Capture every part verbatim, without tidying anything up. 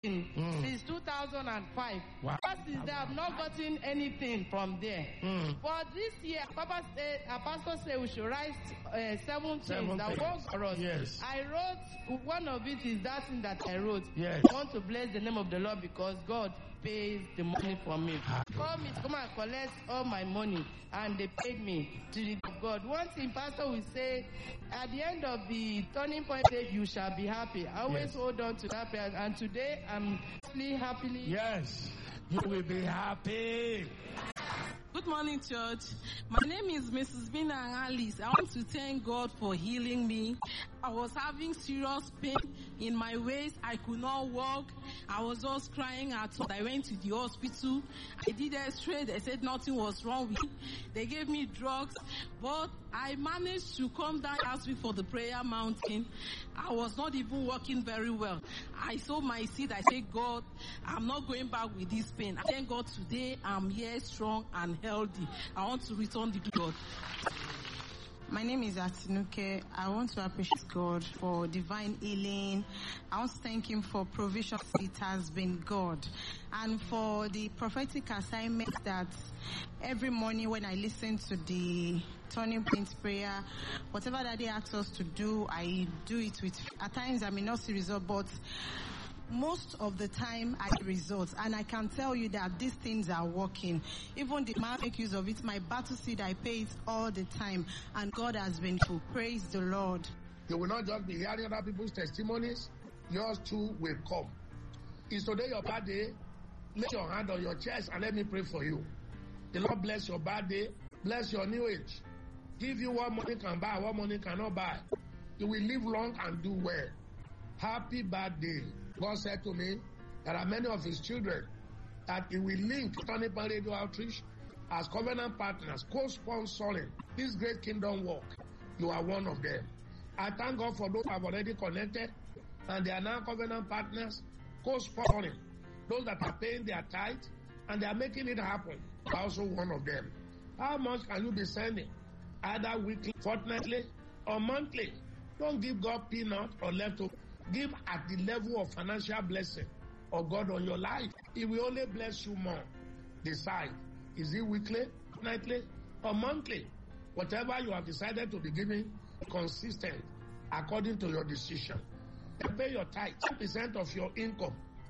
mm. since two thousand five. Wow. First is that I've not gotten anything from there. Mm. But this year, Papa said, our pastor said we should write uh, seven Seven things that things. work for us. Yes. I wrote, one of it is that thing that I wrote. Yes. I want to bless the name of the Lord because God pays the money for me. Call me to come and collect all my money, and they paid me to the God. One thing pastor will say, at the end of the turning point, you shall be happy. I always Yes. hold on to that prayer, and today I'm really happily. Yes. You will be happy. Good morning, church. My name is Missus Bina Alice. I want to thank God for healing me. I was having serious pain in my waist. I could not walk. I was just crying at all. I went to the hospital. I did x-ray. They said nothing was wrong with me. They gave me drugs, but I managed to come down last week for the prayer mountain. I was not even walking very well. I saw my seed. I said, God, I'm not going back with this pain. I thank God today I'm here strong and healthy. I want to return the God. My name is Atinuke. I want to appreciate God for divine healing. I want to thank Him for provision. It has been God. And for the prophetic assignment that every morning when I listen to the turning point prayer, whatever that they ask us to do, I do it with, at times I may not see result, but most of the time I get results, and I can tell you that these things are working. Even the man make use of it. My battle seed, I pay it all the time, and God has been full. Praise the Lord. You will not just be hearing other people's testimonies, yours too will come. Is today your bad day? Lay your hand on your chest and let me pray for you. The Lord bless your bad day, bless your new age, give you what money can buy, what money cannot buy. You will live long and do well. Happy birthday. God said to me, there are many of His children that He will link Turning Point Radio Outreach as covenant partners, co-sponsoring this great kingdom work. You are one of them. I thank God for those who have already connected, and they are now covenant partners, co-sponsoring. Those that are paying their tithe, and they are making it happen. You are also one of them. How much can you be sending? Either weekly, fortnightly, or monthly. Don't give God peanut or leftover. Give at the level of financial blessing of God on your life. He will only bless you more. Decide. Is it weekly, nightly, or monthly? Whatever you have decided to be giving, consistent according to your decision. And pay your tithe. ten percent of your income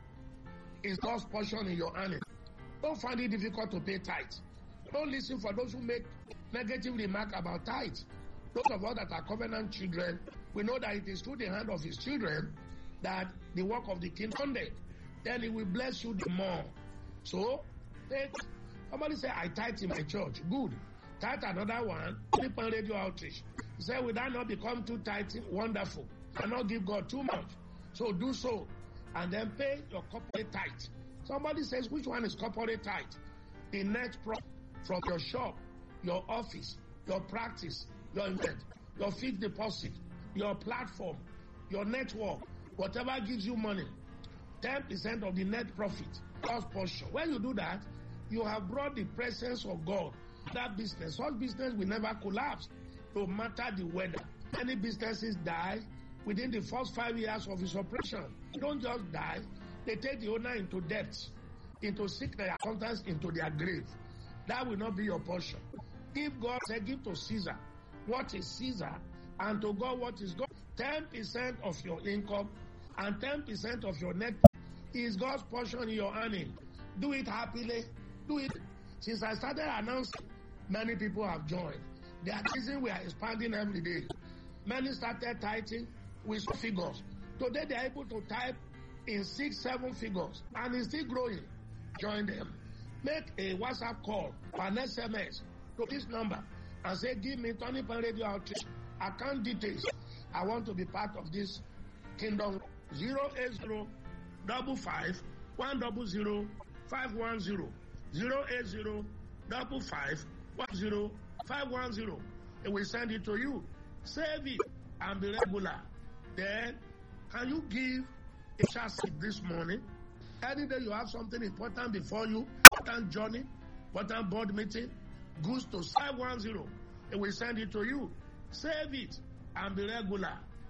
is God's portion in your earning. Don't find it difficult to pay tithe. Don't listen for those who make negative remarks about tithe. Those of us that are covenant children, we know that it is through the hand of His children that the work of the kingdom funded. Then He will bless you the more. So, take, somebody say, I tithe in my church. Good. Tithe another one. Turning Point Radio Outreach. He said, will that not become too tithing? Wonderful. Cannot give God too much. So do so. And then pay your corporate tithe. Somebody says, which one is corporate tithe? The net profit from your shop, your office, your practice, your event, your fixed deposit, your platform, your network, whatever gives you money, ten percent of the net profit, God's portion. When you do that, you have brought the presence of God to that business. Such business will never collapse, no matter the weather. Many businesses die within the first five years of its operation. They don't just die, they take the owner into debt, into sickness, sometimes into their grave. That will not be your portion. Give God, say, give to Caesar what is Caesar, and to God what is God. ten percent of your income and ten percent of your net is God's portion in your earning. Do it happily. Do it. Since I started announcing, many people have joined. The reason we are expanding every day. Many started tithing with figures. Today they are able to type in six, seven figures, and it's still growing. Join them. Make a WhatsApp call or an S M S to this number and say, give me Turning Point Radio Outreach account details. I want to be part of this kingdom. zero eight zero five five one zero zero five one zero zero eight zero five five one zero zero five one zero zero eight zero five five one zero five one zero zero eight zero five five one zero five one zero. It will send it to you. Save it and be regular. Then can you give a chassis this morning? Any day you have something important before you, important journey, important board meeting, goods to five one zero. It will send it to you. Save it and be regular.